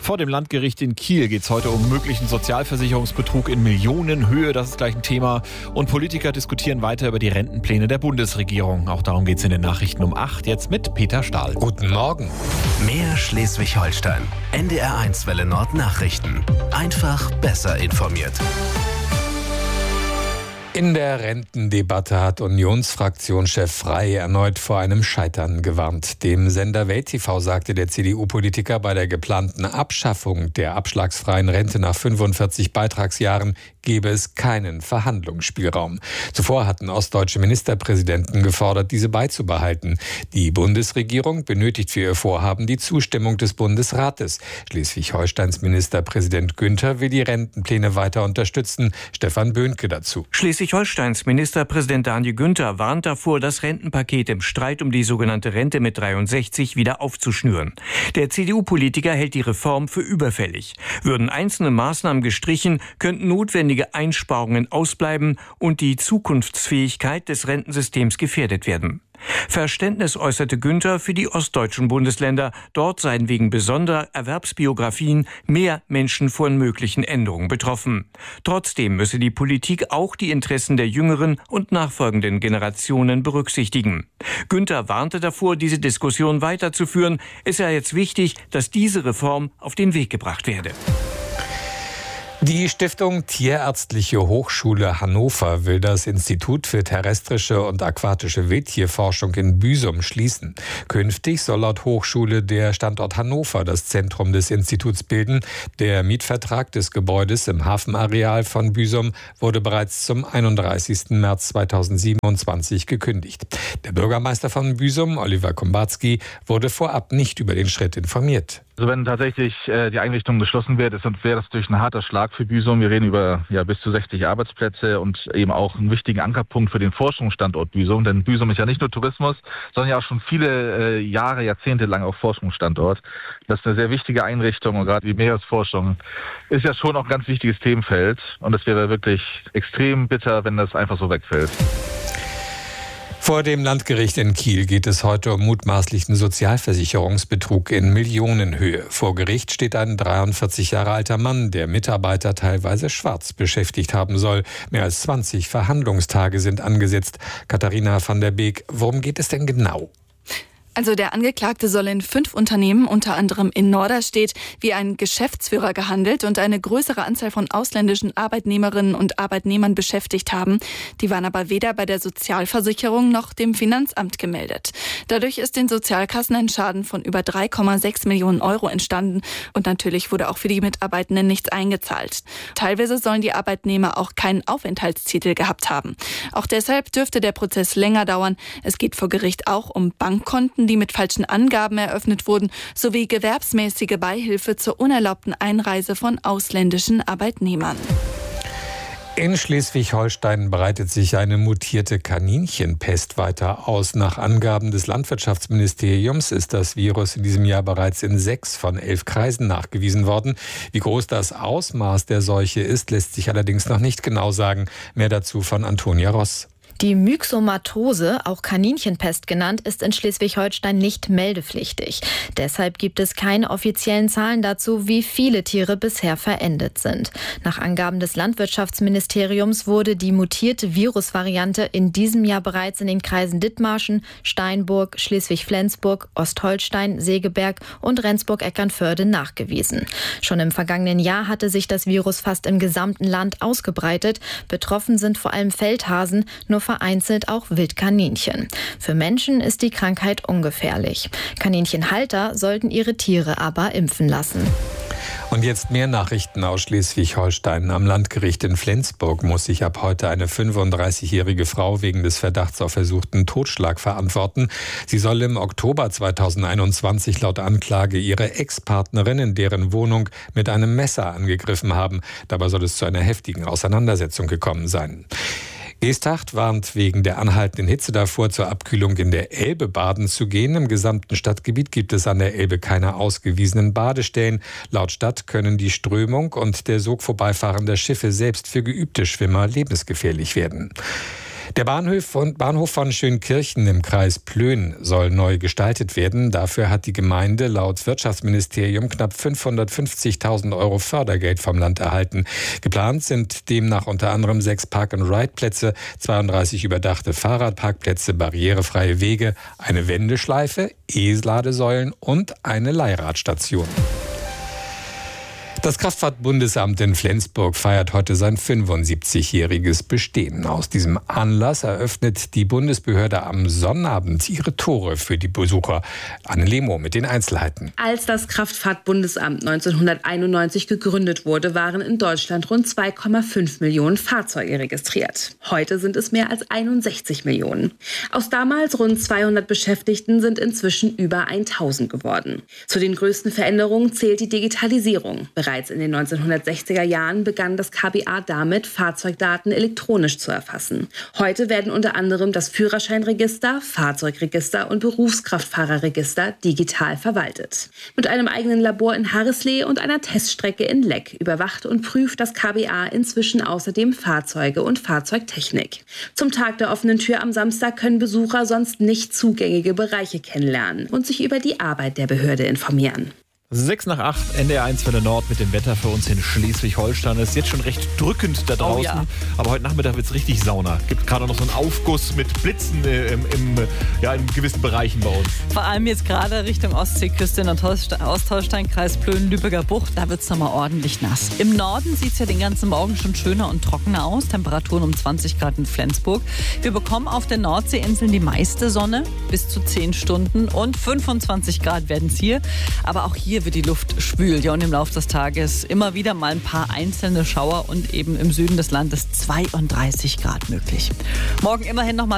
Vor dem Landgericht in Kiel geht es heute um möglichen Sozialversicherungsbetrug in Millionenhöhe. Das ist gleich ein Thema. Und Politiker diskutieren weiter über die Rentenpläne der Bundesregierung. Auch darum geht es in den Nachrichten um 8. Jetzt mit Peter Stahl. Guten Morgen. Mehr Schleswig-Holstein. NDR1 Welle Nord Nachrichten. Einfach besser informiert. In der Rentendebatte hat Unionsfraktionschef Frey erneut vor einem Scheitern gewarnt. Dem Sender Welt TV sagte der CDU-Politiker, bei der geplanten Abschaffung der abschlagsfreien Rente nach 45 Beitragsjahren gebe es keinen Verhandlungsspielraum. Zuvor hatten ostdeutsche Ministerpräsidenten gefordert, diese beizubehalten. Die Bundesregierung benötigt für ihr Vorhaben die Zustimmung des Bundesrates. Schleswig-Holsteins Ministerpräsident Günther will die Rentenpläne weiter unterstützen. Stefan Böhnke dazu. Schleswig-Holsteins Ministerpräsident Daniel Günther warnt davor, das Rentenpaket im Streit um die sogenannte Rente mit 63 wieder aufzuschnüren. Der CDU-Politiker hält die Reform für überfällig. Würden einzelne Maßnahmen gestrichen, könnten notwendige Einsparungen ausbleiben und die Zukunftsfähigkeit des Rentensystems gefährdet werden. Verständnis äußerte Günther für die ostdeutschen Bundesländer. Dort seien wegen besonderer Erwerbsbiografien mehr Menschen von möglichen Änderungen betroffen. Trotzdem müsse die Politik auch die Interessen der jüngeren und nachfolgenden Generationen berücksichtigen. Günther warnte davor, diese Diskussion weiterzuführen. Es sei jetzt wichtig, dass diese Reform auf den Weg gebracht werde. Die Stiftung Tierärztliche Hochschule Hannover will das Institut für terrestrische und aquatische Wildtierforschung in Büsum schließen. Künftig soll laut Hochschule der Standort Hannover das Zentrum des Instituts bilden. Der Mietvertrag des Gebäudes im Hafenareal von Büsum wurde bereits zum 31. März 2027 gekündigt. Der Bürgermeister von Büsum, Oliver Kombatzky, wurde vorab nicht über den Schritt informiert. Also wenn tatsächlich die Einrichtung geschlossen wird, wäre das natürlich ein harter Schlag für Büsum. Wir reden über bis zu 60 Arbeitsplätze und eben auch einen wichtigen Ankerpunkt für den Forschungsstandort Büsum. Denn Büsum ist ja nicht nur Tourismus, sondern ja auch schon viele Jahre, Jahrzehnte lang auch Forschungsstandort. Das ist eine sehr wichtige Einrichtung und gerade die Meeresforschung ist ja schon auch ein ganz wichtiges Themenfeld. Und es wäre wirklich extrem bitter, wenn das einfach so wegfällt. Vor dem Landgericht in Kiel geht es heute um mutmaßlichen Sozialversicherungsbetrug in Millionenhöhe. Vor Gericht steht ein 43 Jahre alter Mann, der Mitarbeiter teilweise schwarz beschäftigt haben soll. Mehr als 20 Verhandlungstage sind angesetzt. Katharina van der Beek, worum geht es denn genau? Also der Angeklagte soll in 5 Unternehmen, unter anderem in Norderstedt, wie ein Geschäftsführer gehandelt und eine größere Anzahl von ausländischen Arbeitnehmerinnen und Arbeitnehmern beschäftigt haben. Die waren aber weder bei der Sozialversicherung noch dem Finanzamt gemeldet. Dadurch ist den Sozialkassen ein Schaden von über 3,6 Millionen Euro entstanden und natürlich wurde auch für die Mitarbeitenden nichts eingezahlt. Teilweise sollen die Arbeitnehmer auch keinen Aufenthaltstitel gehabt haben. Auch deshalb dürfte der Prozess länger dauern. Es geht vor Gericht auch um Bankkonten, die mit falschen Angaben eröffnet wurden, sowie gewerbsmäßige Beihilfe zur unerlaubten Einreise von ausländischen Arbeitnehmern. In Schleswig-Holstein breitet sich eine mutierte Kaninchenpest weiter aus. Nach Angaben des Landwirtschaftsministeriums ist das Virus in diesem Jahr bereits in 6 von 11 Kreisen nachgewiesen worden. Wie groß das Ausmaß der Seuche ist, lässt sich allerdings noch nicht genau sagen. Mehr dazu von Antonia Ross. Die Myxomatose, auch Kaninchenpest genannt, ist in Schleswig-Holstein nicht meldepflichtig. Deshalb gibt es keine offiziellen Zahlen dazu, wie viele Tiere bisher verendet sind. Nach Angaben des Landwirtschaftsministeriums wurde die mutierte Virusvariante in diesem Jahr bereits in den Kreisen Dithmarschen, Steinburg, Schleswig-Flensburg, Ostholstein, Segeberg und Rendsburg-Eckernförde nachgewiesen. Schon im vergangenen Jahr hatte sich das Virus fast im gesamten Land ausgebreitet. Betroffen sind vor allem Feldhasen, nur vereinzelt auch Wildkaninchen. Für Menschen ist die Krankheit ungefährlich. Kaninchenhalter sollten ihre Tiere aber impfen lassen. Und jetzt mehr Nachrichten aus Schleswig-Holstein. Am Landgericht in Flensburg muss sich ab heute eine 35-jährige Frau wegen des Verdachts auf versuchten Totschlag verantworten. Sie soll im Oktober 2021 laut Anklage ihre Ex-Partnerin in deren Wohnung mit einem Messer angegriffen haben. Dabei soll es zu einer heftigen Auseinandersetzung gekommen sein. Geesthacht warnt wegen der anhaltenden Hitze davor, zur Abkühlung in der Elbe baden zu gehen. Im gesamten Stadtgebiet gibt es an der Elbe keine ausgewiesenen Badestellen. Laut Stadt können die Strömung und der Sog vorbeifahrender Schiffe selbst für geübte Schwimmer lebensgefährlich werden. Der Bahnhof von Schönkirchen im Kreis Plön soll neu gestaltet werden. Dafür hat die Gemeinde laut Wirtschaftsministerium knapp 550.000 € Fördergeld vom Land erhalten. Geplant sind demnach unter anderem 6 Park-and-Ride-Plätze, 32 überdachte Fahrradparkplätze, barrierefreie Wege, eine Wendeschleife, E-Ladesäulen und eine Leihradstation. Das Kraftfahrtbundesamt in Flensburg feiert heute sein 75-jähriges Bestehen. Aus diesem Anlass eröffnet die Bundesbehörde am Sonnabend ihre Tore für die Besucher. Anne Lemo mit den Einzelheiten. Als das Kraftfahrtbundesamt 1991 gegründet wurde, waren in Deutschland rund 2,5 Millionen Fahrzeuge registriert. Heute sind es mehr als 61 Millionen. Aus damals rund 200 Beschäftigten sind inzwischen über 1000 geworden. Zu den größten Veränderungen zählt die Digitalisierung. Bereits in den 1960er Jahren begann das KBA damit, Fahrzeugdaten elektronisch zu erfassen. Heute werden unter anderem das Führerscheinregister, Fahrzeugregister und Berufskraftfahrerregister digital verwaltet. Mit einem eigenen Labor in Harrisley und einer Teststrecke in Leck überwacht und prüft das KBA inzwischen außerdem Fahrzeuge und Fahrzeugtechnik. Zum Tag der offenen Tür am Samstag können Besucher sonst nicht zugängige Bereiche kennenlernen und sich über die Arbeit der Behörde informieren. 6:08, NDR 1 Welle Nord mit dem Wetter für uns in Schleswig-Holstein. Es ist jetzt schon recht drückend da draußen, ja. Aber heute Nachmittag wird es richtig Sauna. Gibt gerade noch so einen Aufguss mit Blitzen in gewissen Bereichen bei uns. Vor allem jetzt gerade Richtung Ostseeküste in Ostholstein, Kreis Plön, Lübecker Bucht, da wird es nochmal ordentlich nass. Im Norden sieht es ja den ganzen Morgen schon schöner und trockener aus. Temperaturen um 20 Grad in Flensburg. Wir bekommen auf den Nordseeinseln die meiste Sonne, bis zu 10 Stunden und 25 Grad werden es hier. Aber auch hier wird die Luft schwül. Ja, und im Laufe des Tages immer wieder mal ein paar einzelne Schauer und eben im Süden des Landes 32 Grad möglich. Morgen immerhin noch mal